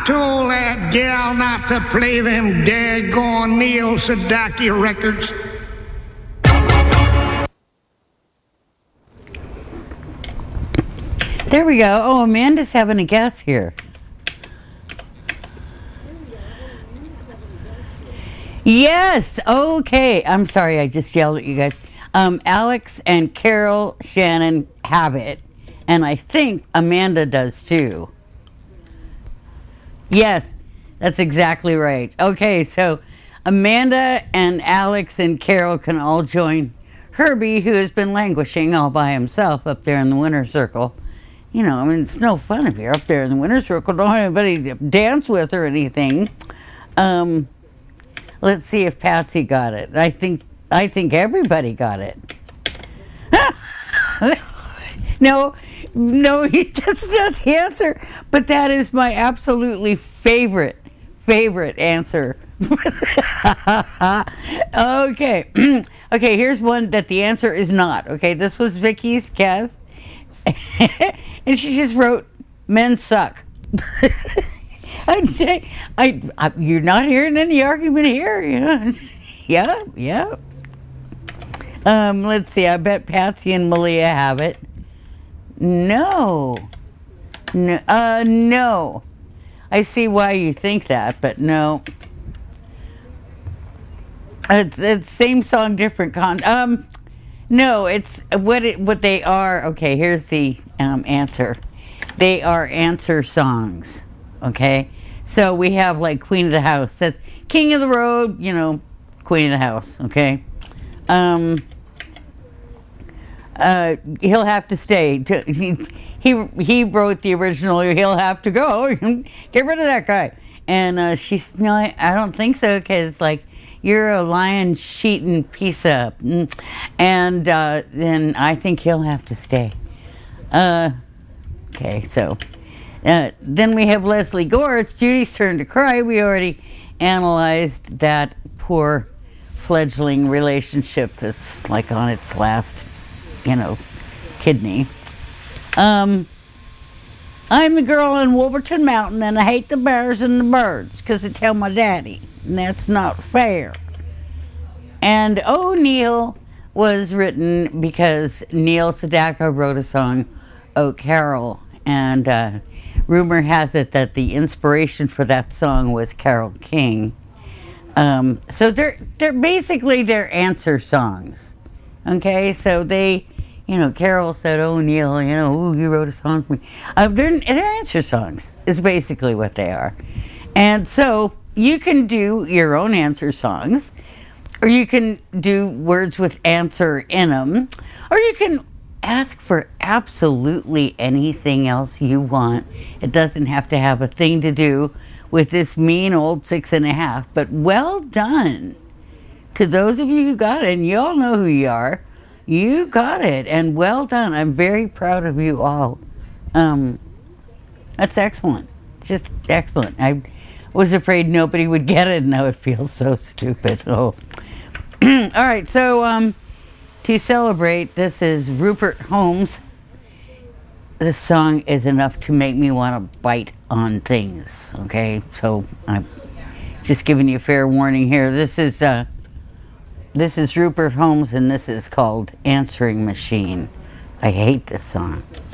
told that gal not to play them daggone Neil Sedaka records. There we go. Oh, Amanda's having a guess here. Yes. Okay. I'm sorry. I just yelled at you guys. Alex and Carol Shannon have it. And I think Amanda does too. Yes. That's exactly right. Okay. So Amanda and Alex and Carol can all join Herbie, who has been languishing all by himself up there in the winner's circle. You know, I mean, it's no fun if you're up there in the winner's circle. Don't have anybody to dance with or anything. Let's see if Patsy got it. I think everybody got it. No, that's not the answer. But that is my absolutely favorite answer. Okay. Okay, here's one that the answer is not. Okay, this was Vicky's guess. And she just wrote, men suck. You're not hearing any argument here, you know. Yeah. Let's see, I bet Patsy and Malia have it. No. I see why you think that, but no. It's same song, different no, it's what they are. Okay, here's the answer. They are answer songs. Okay, so we have like Queen of the House. That's King of the Road. You know, Queen of the House. Okay. He'll have to stay. He wrote the original. He'll have to go. Get rid of that guy. And she's no, I don't think so, because like, you're a lion-sheeting piece of, and then I think he'll have to stay. Okay, so then we have Leslie Gore. It's Judy's turn to cry. We already analyzed that poor fledgling relationship that's like on its last, kidney. I'm the girl in Wolverton Mountain, and I hate the bears and the birds because they tell my daddy, and that's not fair. And Oh Neil was written because Neil Sedaka wrote a song, Oh Carol, and rumor has it that the inspiration for that song was Carole King. So they're basically their answer songs. Okay, so they, Carol said, "Oh Neil, you wrote a song for me." They're answer songs. Is basically what they are, and so you can do your own answer songs, or you can do words with answer in them, or you can ask for absolutely anything else you want. It doesn't have to have a thing to do with this mean old 6.5. But well done to those of you who got it, and you all know who you are. You got it, and well done. I'm very proud of you all. That's excellent. Just excellent. I was afraid nobody would get it, and I would feel so stupid. Oh. All right, so to celebrate, this is Rupert Holmes. This song is enough to make me want to bite on things, okay? So I'm just giving you fair warning here. This is Rupert Holmes, and this is called Answering Machine. I hate this song.